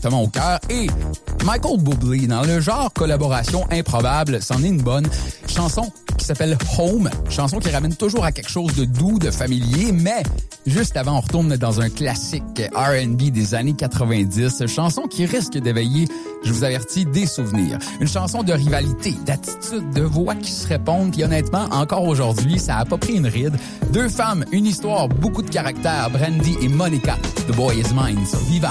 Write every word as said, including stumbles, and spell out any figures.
fortement au cœur. Et Michael Bublé, dans le genre collaboration improbable, c'en est une bonne chanson qui s'appelle Home, chanson qui ramène toujours à quelque chose de doux, de familier, mais juste avant, on retourne dans un classique R and B des années quatre-vingt-dix, chanson qui risque d'éveiller, je vous avertis, des souvenirs. Une chanson de rivalité, d'attitude, de voix qui se répondent, puis honnêtement, encore aujourd'hui, ça a pas pris une ride. Deux femmes, une histoire, beaucoup de caractère, Brandy et Monica, The Boy Is Mine, sur Viva.